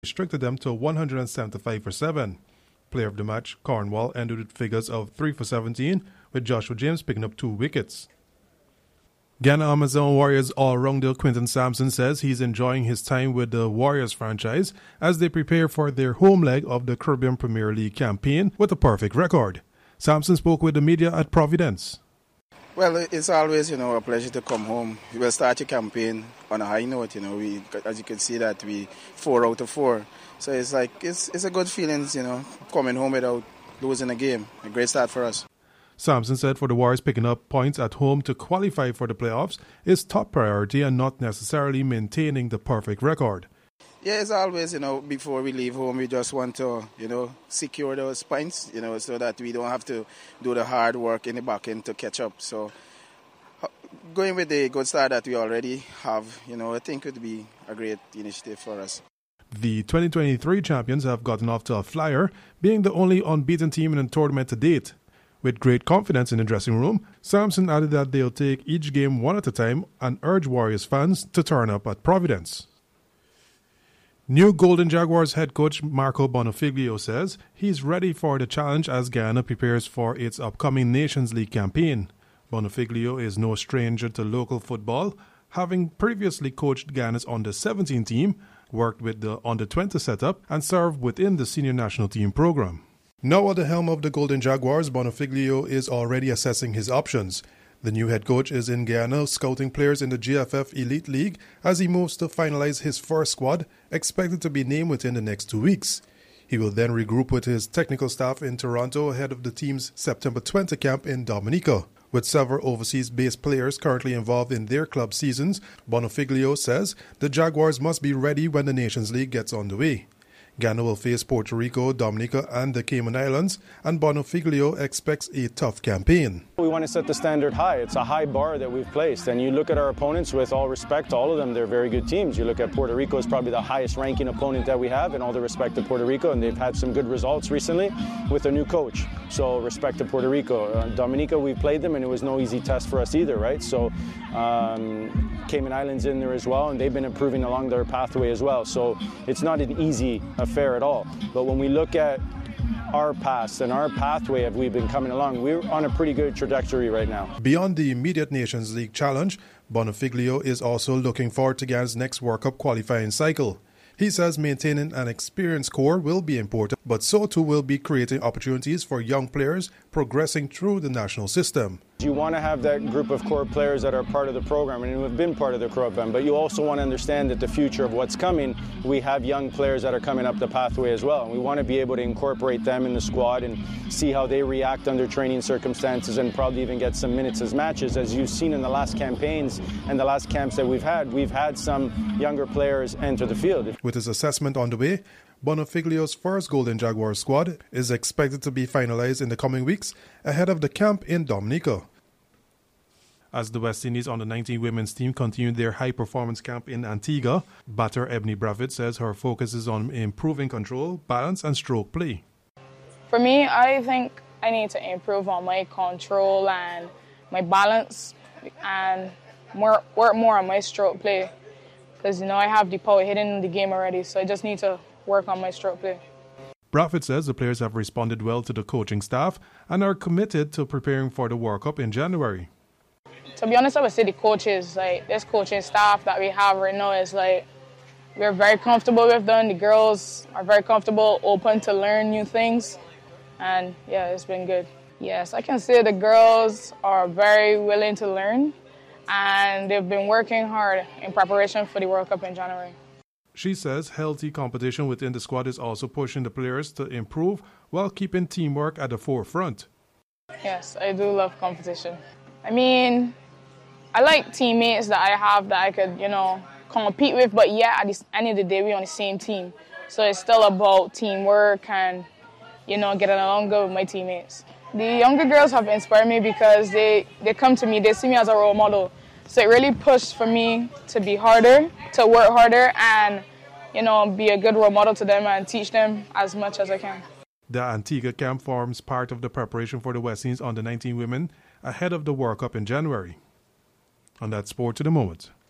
restricted them to 175 for 7. Player of the match, Cornwall, ended with figures of 3 for 17, with Joshua James picking up 2 wickets. Ghana Amazon Warriors all-rounder Quinton Sampson says he's enjoying his time with the Warriors franchise as they prepare for their home leg of the Caribbean Premier League campaign with a perfect record. Sampson spoke with the media at Providence. Well, it's always, a pleasure to come home. We will start your campaign on a high note. We, as you can see, that we 4 out of 4. So it's a good feeling, coming home without losing a game. A great start for us. Sampson said for the Warriors, picking up points at home to qualify for the playoffs is top priority and not necessarily maintaining the perfect record. Yeah, it's always, before we leave home, we just want to, secure those points, so that we don't have to do the hard work in the back end to catch up. So going with the good start that we already have, I think it would be a great initiative for us. The 2023 champions have gotten off to a flyer, being the only unbeaten team in the tournament to date. With great confidence in the dressing room, Sampson added that they'll take each game one at a time and urge Warriors fans to turn up at Providence. New Golden Jaguars head coach Marco Bonafiglio says he's ready for the challenge as Ghana prepares for its upcoming Nations League campaign. Bonafiglio is no stranger to local football, having previously coached Ghana's under-17 team, worked with the under-20 setup, and served within the senior national team program. Now at the helm of the Golden Jaguars, Bonafiglio is already assessing his options. The new head coach is in Guyana scouting players in the GFF Elite League as he moves to finalize his first squad, expected to be named within the next 2 weeks. He will then regroup with his technical staff in Toronto ahead of the team's September 20 camp in Dominica. With several overseas-based players currently involved in their club seasons, Bonafiglio says the Jaguars must be ready when the Nations League gets underway. Ghana will face Puerto Rico, Dominica and the Cayman Islands, and Bonafiglio expects a tough campaign. We want to set the standard high. It's a high bar that we've placed, and you look at our opponents, with all respect to all of them, they're very good teams. You look at Puerto Rico as probably the highest ranking opponent that we have, and all the respect to Puerto Rico, and they've had some good results recently with a new coach. So respect to Puerto Rico. Dominica, we played them, and it was no easy test for us either, right? So Cayman Islands in there as well, and they've been improving along their pathway as well. So it's not an easy affair at all. But when we look at our past and our pathway as we've been coming along, we're on a pretty good trajectory right now. Beyond the immediate Nations League challenge, Bonafiglio is also looking forward to Ghana's next World Cup qualifying cycle. He says maintaining an experienced core will be important, but so too will be creating opportunities for young players progressing through the national system. You want to have that group of core players that are part of the program and who have been part of the program, but you also want to understand that the future of what's coming, we have young players that are coming up the pathway as well. And we want to be able to incorporate them in the squad and see how they react under training circumstances and probably even get some minutes as matches. As you've seen in the last campaigns and the last camps that we've had some younger players enter the field. With his assessment underway, Bonafiglio's first Golden Jaguars squad is expected to be finalized in the coming weeks ahead of the camp in Dominica. As the West Indies under-19 women's team continued their high-performance camp in Antigua, batter Ebony Bravitt says her focus is on improving control, balance and stroke play. For me, I think I need to improve on my control and my balance and work more on my stroke play. Because, I have the power hitting the game already, so I just need to work on my stroke play. Bravitt says the players have responded well to the coaching staff and are committed to preparing for the World Cup in January. To be honest, I would say the coaches, this coaching staff that we have right now is we're very comfortable with them. The girls are very comfortable, open to learn new things. And yeah, it's been good. Yes, I can say the girls are very willing to learn and they've been working hard in preparation for the World Cup in January. She says healthy competition within the squad is also pushing the players to improve while keeping teamwork at the forefront. Yes, I do love competition. I like teammates that I have that I could, compete with, but at the end of the day, we're on the same team. So it's still about teamwork and, getting along good with my teammates. The younger girls have inspired me because they come to me, they see me as a role model. So it really pushed for me to be harder, to work harder and, be a good role model to them and teach them as much as I can. The Antigua camp forms part of the preparation for the West Indies under-19 women ahead of the World Cup in January. And that's Sport to the Moment.